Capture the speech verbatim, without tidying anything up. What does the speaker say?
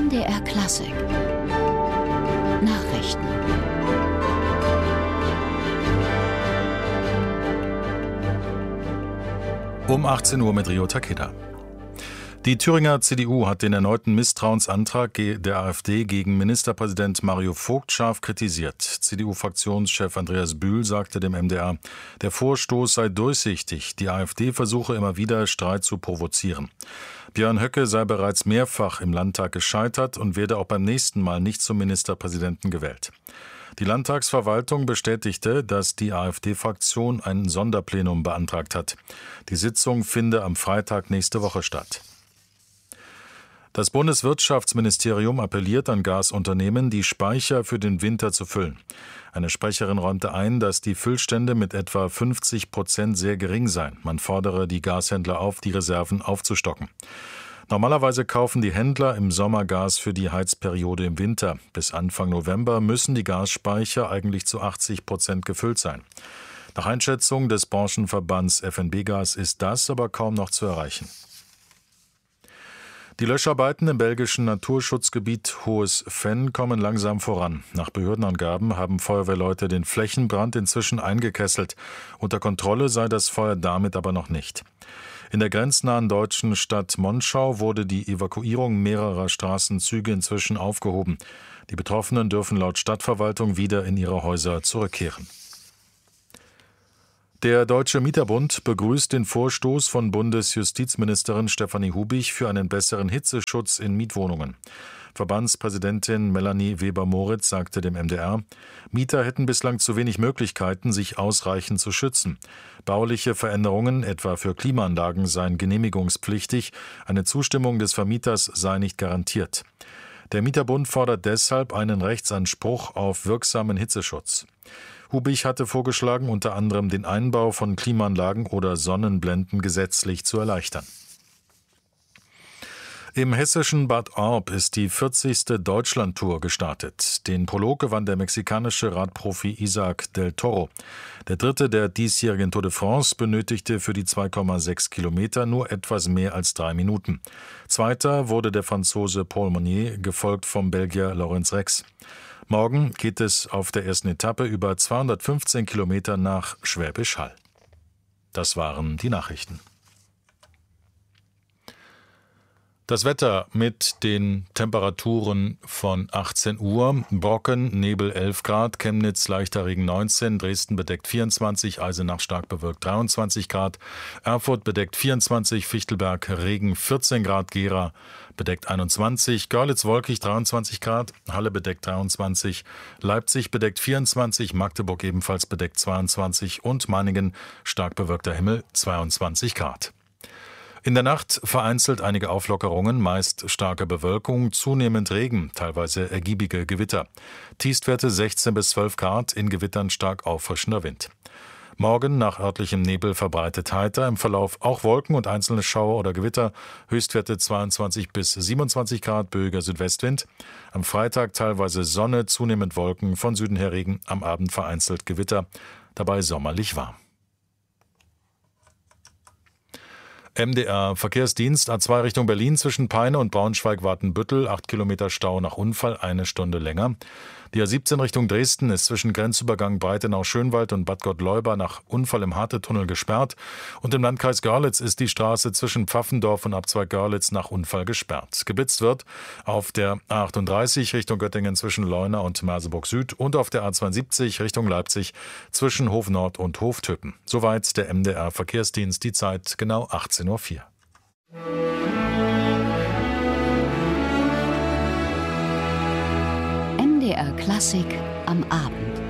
M D R Klassik Nachrichten. Um achtzehn Uhr mit Rio Takeda. Die Thüringer C D U hat den erneuten Misstrauensantrag der AfD gegen Ministerpräsident Mario Vogt scharf kritisiert. C D U-Fraktionschef Andreas Bühl sagte dem M D R, der Vorstoß sei durchsichtig, die AfD versuche immer wieder Streit zu provozieren. Björn Höcke sei bereits mehrfach im Landtag gescheitert und werde auch beim nächsten Mal nicht zum Ministerpräsidenten gewählt. Die Landtagsverwaltung bestätigte, dass die AfD-Fraktion ein Sonderplenum beantragt hat. Die Sitzung finde am Freitag nächste Woche statt. Das Bundeswirtschaftsministerium appelliert an Gasunternehmen, die Speicher für den Winter zu füllen. Eine Sprecherin räumte ein, dass die Füllstände mit etwa fünfzig Prozent sehr gering seien. Man fordere die Gashändler auf, die Reserven aufzustocken. Normalerweise kaufen die Händler im Sommer Gas für die Heizperiode im Winter. Bis Anfang November müssen die Gasspeicher eigentlich zu achtzig Prozent gefüllt sein. Nach Einschätzung des Branchenverbands F N B Gas ist das aber kaum noch zu erreichen. Die Löscharbeiten im belgischen Naturschutzgebiet Hohes Venn kommen langsam voran. Nach Behördenangaben haben Feuerwehrleute den Flächenbrand inzwischen eingekesselt. Unter Kontrolle sei das Feuer damit aber noch nicht. In der grenznahen deutschen Stadt Monschau wurde die Evakuierung mehrerer Straßenzüge inzwischen aufgehoben. Die Betroffenen dürfen laut Stadtverwaltung wieder in ihre Häuser zurückkehren. Der Deutsche Mieterbund begrüßt den Vorstoß von Bundesjustizministerin Stefanie Hubich für einen besseren Hitzeschutz in Mietwohnungen. Verbandspräsidentin Melanie Weber-Moritz sagte dem M D R, Mieter hätten bislang zu wenig Möglichkeiten, sich ausreichend zu schützen. Bauliche Veränderungen, etwa für Klimaanlagen, seien genehmigungspflichtig. Eine Zustimmung des Vermieters sei nicht garantiert. Der Mieterbund fordert deshalb einen Rechtsanspruch auf wirksamen Hitzeschutz. Hubich hatte vorgeschlagen, unter anderem den Einbau von Klimaanlagen oder Sonnenblenden gesetzlich zu erleichtern. Im hessischen Bad Orb ist die vierzigste Deutschlandtour gestartet. Den Prolog gewann der mexikanische Radprofi Isaac del Toro. Der dritte der diesjährigen Tour de France benötigte für die zwei Komma sechs Kilometer nur etwas mehr als drei Minuten. Zweiter wurde der Franzose Paul Monnier, gefolgt vom Belgier Lorenz Rex. Morgen geht es auf der ersten Etappe über zweihundertfünfzehn Kilometer nach Schwäbisch Hall. Das waren die Nachrichten. Das Wetter mit den Temperaturen von achtzehn Uhr. Brocken, Nebel elf Grad, Chemnitz leichter Regen neunzehn, Dresden bedeckt vierundzwanzig, Eisenach stark bewölkt dreiundzwanzig Grad, Erfurt bedeckt vierundzwanzig, Fichtelberg Regen vierzehn Grad, Gera bedeckt einundzwanzig, Görlitz wolkig dreiundzwanzig Grad, Halle bedeckt dreiundzwanzig, Leipzig bedeckt vierundzwanzig, Magdeburg ebenfalls bedeckt zweiundzwanzig und Meiningen stark bewölkter Himmel zweiundzwanzig Grad. In der Nacht vereinzelt einige Auflockerungen, meist starke Bewölkung, zunehmend Regen, teilweise ergiebige Gewitter. Tiefstwerte sechzehn bis zwölf Grad, in Gewittern stark auffrischender Wind. Morgen nach örtlichem Nebel verbreitet heiter, im Verlauf auch Wolken und einzelne Schauer oder Gewitter, Höchstwerte zweiundzwanzig bis siebenundzwanzig Grad, böiger Südwestwind. Am Freitag teilweise Sonne, zunehmend Wolken, von Süden her Regen, am Abend vereinzelt Gewitter, dabei sommerlich warm. M D R Verkehrsdienst A zwei Richtung Berlin zwischen Peine und Braunschweig-Watenbüttel, acht Kilometer Stau nach Unfall, eine Stunde länger. Die A siebzehn Richtung Dresden ist zwischen Grenzübergang Breitenau-Schönwald und Bad Gottleuba nach Unfall im Hartetunnel gesperrt. Und im Landkreis Görlitz ist die Straße zwischen Pfaffendorf und Abzweig Görlitz nach Unfall gesperrt. Geblitzt wird auf der A achtunddreißig Richtung Göttingen zwischen Leuna und Merseburg Süd und auf der A zweiundsiebzig Richtung Leipzig zwischen Hof Nord und Hoftöpen. Soweit der M D R Verkehrsdienst, die Zeit genau achtzehn Uhr vier. M D R Klassik am Abend.